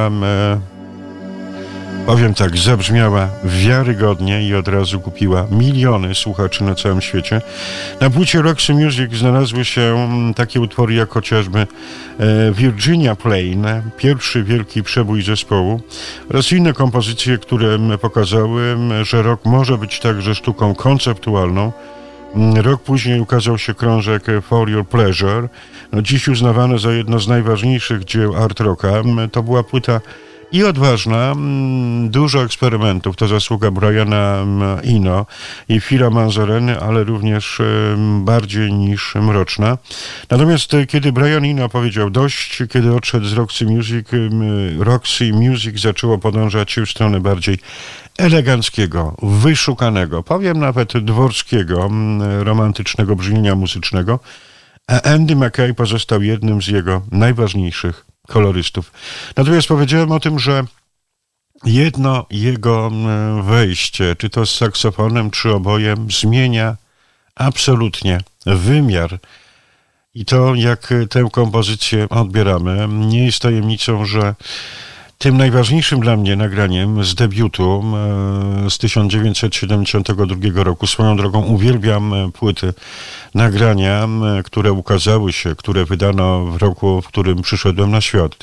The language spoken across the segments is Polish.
która powiem tak, zabrzmiała wiarygodnie i od razu kupiła miliony słuchaczy na całym świecie. Na płycie Roxy Music znalazły się takie utwory jak chociażby Virginia Plain, pierwszy wielki przebój zespołu, oraz inne kompozycje, które pokazały, że rock może być także sztuką konceptualną. Rok później ukazał się krążek For Your Pleasure, dziś uznawany za jedno z najważniejszych dzieł art rocka. To była płyta i odważna, dużo eksperymentów, to zasługa Briana Eno i Phila Manzareny, ale również bardziej niż mroczna. Natomiast kiedy Brian Eno powiedział dość, kiedy odszedł z Roxy Music zaczęło podążać w stronę bardziej eleganckiego, wyszukanego, powiem nawet dworskiego, romantycznego brzmienia muzycznego, a Andy Mackay pozostał jednym z jego najważniejszych kolorystów. Natomiast powiedziałem o tym, że jedno jego wejście, czy to z saksofonem, czy obojem, zmienia absolutnie wymiar i to, jak tę kompozycję odbieramy. Nie jest tajemnicą, że tym najważniejszym dla mnie nagraniem z debiutu z 1972 roku, swoją drogą uwielbiam płyty, nagrania, które ukazały się, które wydano w roku, w którym przyszedłem na świat,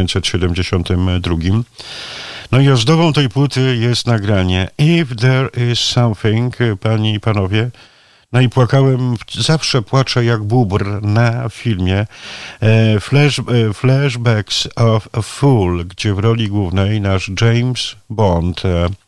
1972. No i ozdobą tej płyty jest nagranie If There Is Something, panie i panowie. No i płakałem, zawsze płaczę jak bóbr na filmie Flashbacks of a Fool, gdzie w roli głównej nasz James Bond,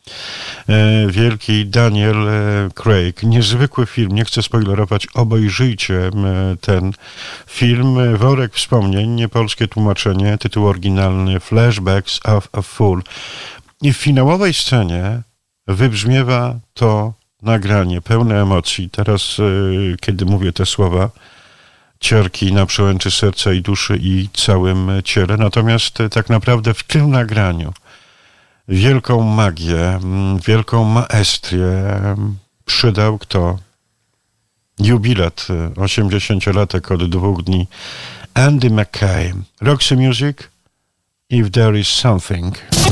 wielki Daniel Craig. Niezwykły film, nie chcę spoilerować, obejrzyjcie ten film. Worek wspomnień, niepolskie tłumaczenie, tytuł oryginalny Flashbacks of a Fool. I w finałowej scenie wybrzmiewa to nagranie pełne emocji. Teraz, kiedy mówię te słowa, ciarki na przełęczy serca i duszy i całym ciele. Natomiast tak naprawdę w tym nagraniu wielką magię, wielką maestrię przydał kto? Jubilat, 80-latek od 2 dni, Andy Mackay. Roxy Music, If There Is Something.